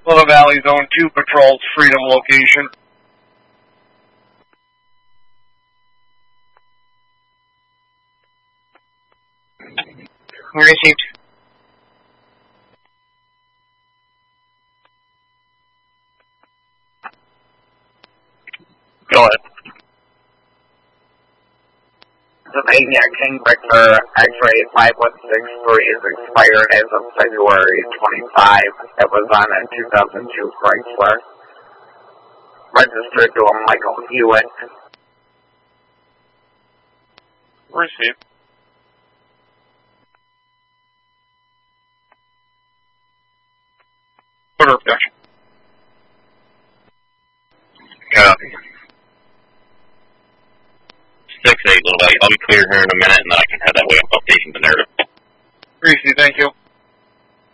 Willow Valley Zone 2 patrols, Freedom location. Received. Go ahead. Pennsylvania King Victor X-ray 5163 is expired as of February 25. It was on a 2002 Chrysler. Registered to a Michael Hewitt. Received. Order of production. Copy. 6-8, Little Valley. I'll be clear here in a minute, and then I can head that way. I'm updating the narrative. Greasy, thank you.